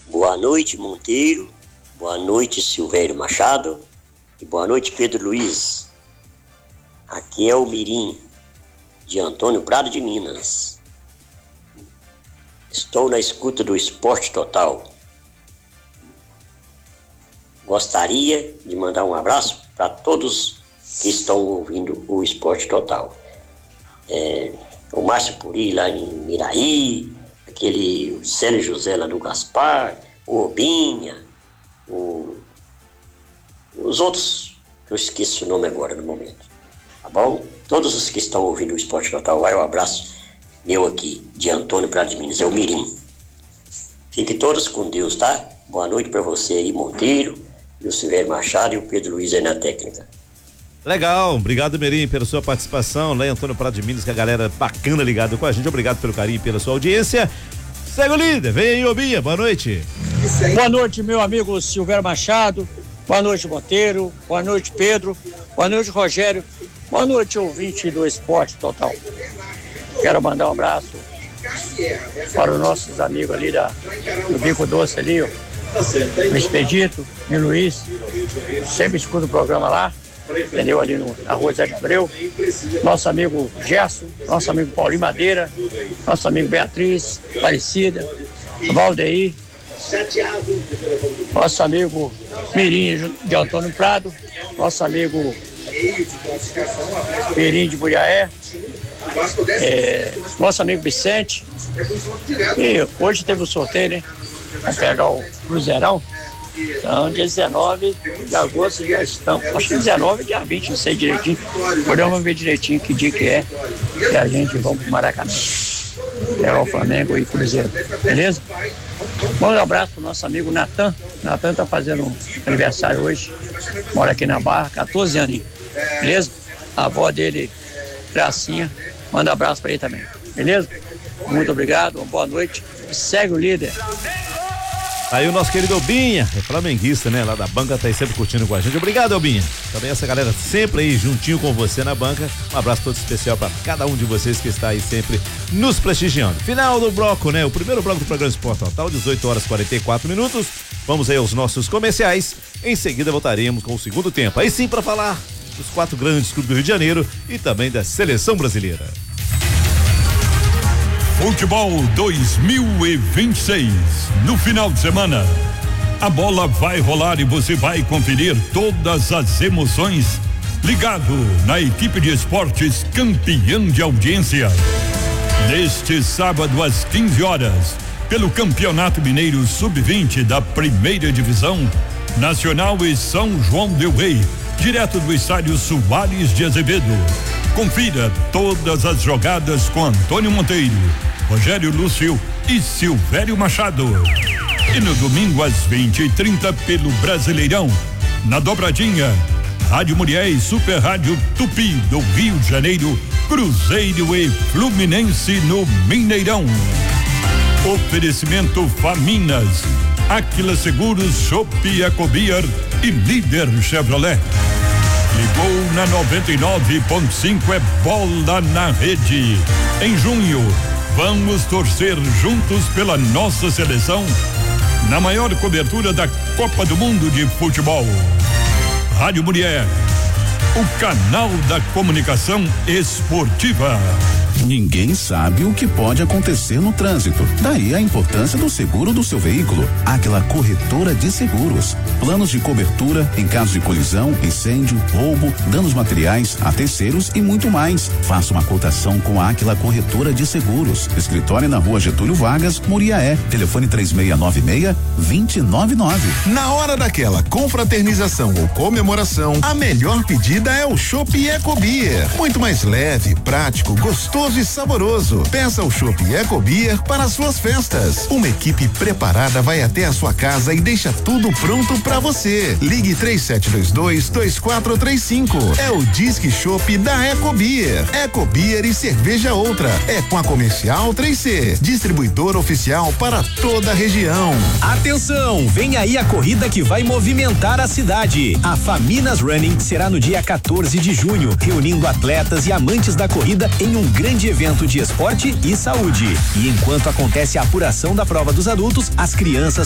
Boa noite, Monteiro. Boa noite, Silvério Machado. E boa noite, Pedro Luiz. Aqui é o Mirim, de Antônio Prado de Minas. Estou na escuta do Esporte Total. Gostaria de mandar um abraço para todos que estão ouvindo o Esporte Total. O Márcio Puri lá em Miraí, aquele Célio José lá do Gaspar, o Obinha, os outros, que eu esqueço o nome agora no momento. Tá bom? Todos os que estão ouvindo o Esporte Total, vai um abraço meu aqui, de Antônio Prado de Minas, é o Mirim. Fiquem todos com Deus, tá? Boa noite para você aí, Monteiro, e o Silvério Machado e o Pedro Luiz aí na técnica. Legal, obrigado, Mirim, pela sua participação lá em Antônio Prado de Minas, que a galera bacana ligada com a gente, obrigado pelo carinho e pela sua audiência. Segue o líder, vem aí, Obinha, boa noite. Boa noite, meu amigo Silvério Machado, boa noite, Monteiro, boa noite, Pedro, boa noite, Rogério, boa noite, ouvinte do Esporte Total. Quero mandar um abraço para os nossos amigos ali do Bico Doce ali, o Expedito, o Luiz, sempre escuto o programa lá, entendeu? Ali na rua Zé de Abreu, nosso amigo Gerson, nosso amigo Paulinho Madeira, nosso amigo Beatriz, Aparecida, Valdeir, nosso amigo Mirim de Antônio Prado, nosso amigo Mirim de Buriaé, nosso amigo Vicente. E hoje teve o sorteio, né? Vamos pegar o Cruzeirão. Então, dia 19 de agosto já estamos. Acho que 19 dia 20, não sei direitinho. Podemos ver direitinho que dia que é. E a gente vamos pro Maracanã. Pegar o Flamengo e o Cruzeiro. Beleza? Manda um abraço pro nosso amigo Natan. Natan tá fazendo um aniversário hoje. Mora aqui na Barra, 14 anos. Beleza? A avó dele, Gracinha. Manda um abraço pra ele também. Beleza? Muito obrigado, uma boa noite. Segue o líder. Aí o nosso querido Albinha, é flamenguista, né? Lá da banca, tá aí sempre curtindo com a gente. Obrigado, Albinha. Também essa galera sempre aí juntinho com você na banca. Um abraço todo especial para cada um de vocês que está aí sempre nos prestigiando. Final do bloco, né? O primeiro bloco do programa Esporte Total, 18 horas 44 minutos. Vamos aí aos nossos comerciais. Em seguida voltaremos com o segundo tempo. Aí sim para falar dos 4 grandes clubes do Rio de Janeiro e também da seleção brasileira. Futebol 2026. No final de semana, a bola vai rolar e você vai conferir todas as emoções ligado na equipe de esportes campeã de audiência. Neste sábado às 15 horas, pelo Campeonato Mineiro Sub-20 da Primeira Divisão Nacional e São João del Rei, direto do estádio Soares de Azevedo. Confira todas as jogadas com Antônio Monteiro, Rogério Lúcio e Silvério Machado. E no domingo às 20h30 pelo Brasileirão, na dobradinha, Rádio Mulher e Super Rádio Tupi do Rio de Janeiro, Cruzeiro e Fluminense no Mineirão. Oferecimento Faminas, Áquila Seguros, Chopp Ecobier e Líder Chevrolet. Ligou na 99.5, é bola na rede. Em junho, vamos torcer juntos pela nossa seleção na maior cobertura da Copa do Mundo de Futebol. Rádio Mulher, o canal da comunicação esportiva. Ninguém sabe o que pode acontecer no trânsito. Daí a importância do seguro do seu veículo. Áquila Corretora de Seguros. Planos de cobertura em caso de colisão, incêndio, roubo, danos materiais, a terceiros e muito mais. Faça uma cotação com a Áquila Corretora de Seguros. Escritório na Rua Getúlio Vargas, Muriaé. Telefone 3696-2099. Na hora daquela confraternização ou comemoração, a melhor pedida é o Chopp Ecobier. Muito mais leve, prático, gostoso e saboroso. Peça o Chopp Ecobier para as suas festas. Uma equipe preparada vai até a sua casa e deixa tudo pronto para você. Ligue 3722-2435. É o Disque Chopp da Ecobier. Ecobier e cerveja outra. É com a Comercial 3C, distribuidor oficial para toda a região. Atenção, vem aí a corrida que vai movimentar a cidade. A Faminas Running será no dia 14 de junho, reunindo atletas e amantes da corrida em um grande evento de esporte e saúde. E enquanto acontece a apuração da prova dos adultos, as crianças